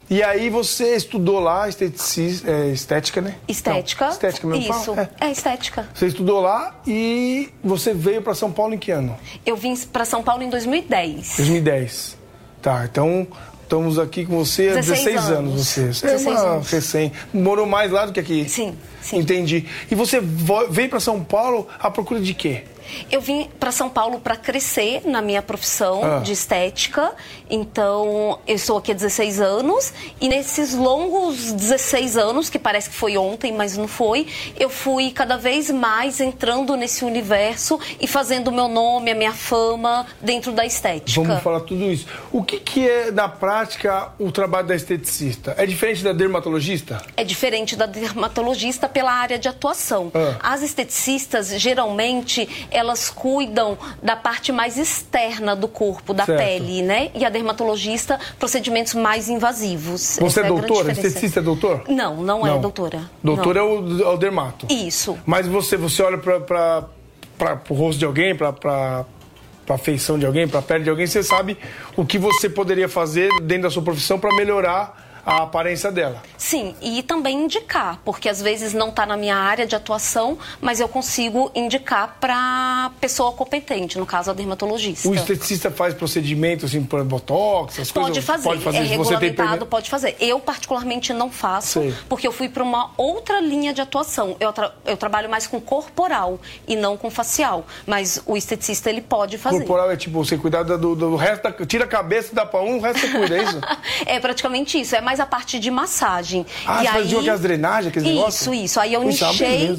E aí você estudou lá estética, né? Estética. Não, estética mesmo. Isso, é estética. Você estudou lá e você veio para São Paulo em que ano? Eu vim para São Paulo em 2010. 2010. Tá, então estamos aqui com você há 16 anos. Você 16 anos. Recém. Morou mais lá do que aqui? Sim, sim. Entendi. E você veio para São Paulo à procura de quê? Eu vim para São Paulo para crescer na minha profissão de estética. Então, eu estou aqui há 16 anos. E nesses longos 16 anos, que parece que foi ontem, mas não foi, eu fui cada vez mais entrando nesse universo e fazendo o meu nome, a minha fama dentro da estética. Vamos falar tudo isso. O que é, na prática, o trabalho da esteticista? É diferente da dermatologista? É diferente da dermatologista pela área de atuação. As esteticistas, geralmente, elas cuidam da parte mais externa do corpo, da pele, né? E a dermatologista, procedimentos mais invasivos. Você é doutora? Esteticista é doutor? Não, não é doutora. Doutor é o dermato. Isso. Mas você olha para o rosto de alguém, para a feição de alguém, para a pele de alguém, você sabe o que você poderia fazer dentro da sua profissão para melhorar a aparência dela. Sim, e também indicar, porque às vezes não está na minha área de atuação, mas eu consigo indicar para pessoa competente, no caso a dermatologista. O esteticista faz procedimento assim, por botox, essas coisas? Pode fazer, é regulamentado, pode fazer. Eu particularmente não faço, porque eu fui para uma outra linha de atuação. Eu trabalho mais com corporal e não com facial, mas o esteticista ele pode fazer. Corporal é tipo, você cuidar do resto, tira a cabeça, dá para o resto você cuida, é isso? É praticamente isso, é mais a parte de massagem. Ah, você fazia aquelas drenagens, aqueles negócios? Isso. Aí eu nichei